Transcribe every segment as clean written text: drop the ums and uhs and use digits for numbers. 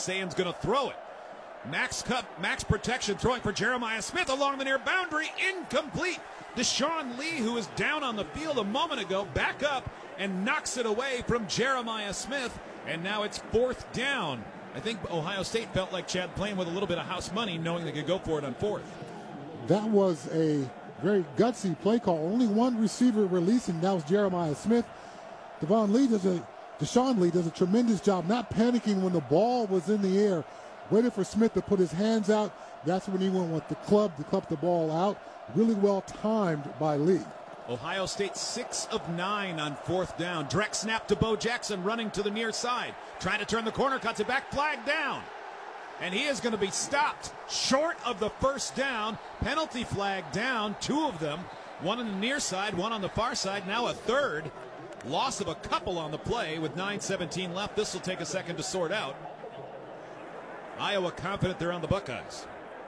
Sayan's going to throw it. Max protection throwing for Jeremiah Smith along the near boundary. Incomplete. Deshaun Lee, who was down on the field a moment ago, back up and knocks it away from Jeremiah Smith. And now it's 4th down. I think Ohio State felt like Chad playing with a little bit of house money, knowing they could go for it on 4th. That was a very gutsy play call. Only one receiver releasing. That was Jeremiah Smith. Deshaun Lee does a tremendous job not panicking when the ball was in the air. Waited for Smith to put his hands out. That's when he went with the club to club the ball out. Really well timed by Lee. Ohio State 6 of 9 on 4th down. Direct snap to Bo Jackson running to the near side. Trying to turn the corner, cuts it back, flag down. And he is going to be stopped short of the 1st down. Penalty flag down, 2 of them. One on the near side, one on the far side, now a third. Loss of a couple on the play with 9:17 left. This will take a second to sort out. Iowa confident they're on the Buckeyes.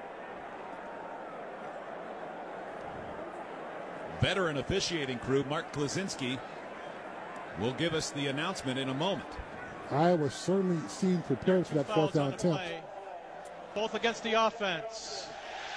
Veteran officiating crew Mark Klaczynski will give us the announcement in a moment. Iowa certainly seemed prepared for that 4th down attempt. Both against the offense.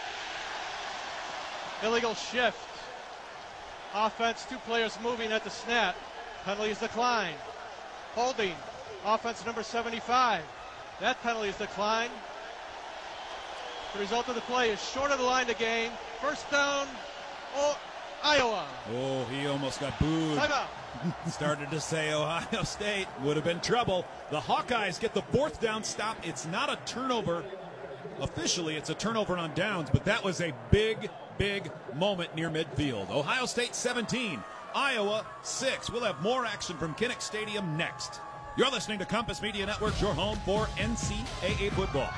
Illegal shift. Offense, 2 players moving at the snap. Penalty is declined. Holding. Offense number 75. That penalty is declined. The result of the play is short of the line to gain. 1st down, Iowa. Oh, he almost got booed. Timeout. Started to say Ohio State would have been trouble. The Hawkeyes get the 4th down stop. It's not a turnover. Officially, it's a turnover on downs, but that was a big, big moment near midfield. Ohio State 17, Iowa 6. We'll have more action from Kinnick Stadium next. You're listening to Compass Media Network, your home for NCAA football.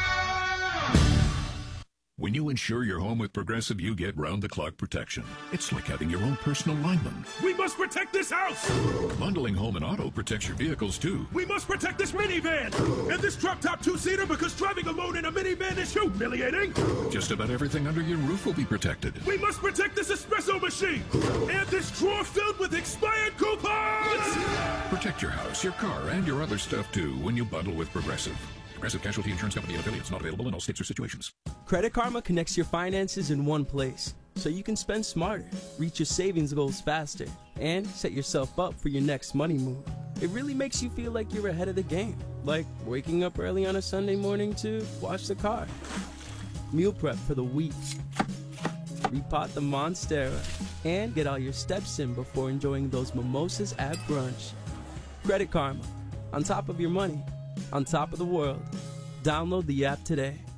When you insure your home with Progressive, you get round-the-clock protection. It's like having your own personal lineman. We must protect this house! Bundling home and auto protects your vehicles, too. We must protect this minivan! And this drop-top 2-seater, because driving alone in a minivan is humiliating! Just about everything under your roof will be protected. We must protect this espresso machine! And this drawer filled with expired coupons! Protect your house, your car, and your other stuff, too, when you bundle with Progressive. Progressive Casualty Insurance Company and affiliates. Not available in all states or situations. Credit Karma connects your finances in one place, so you can spend smarter, reach your savings goals faster, and set yourself up for your next money move. It really makes you feel like you're ahead of the game, like waking up early on a Sunday morning to wash the car, meal prep for the week, repot the Monstera, and get all your steps in before enjoying those mimosas at brunch. Credit Karma, on top of your money, on top of the world. Download the app today.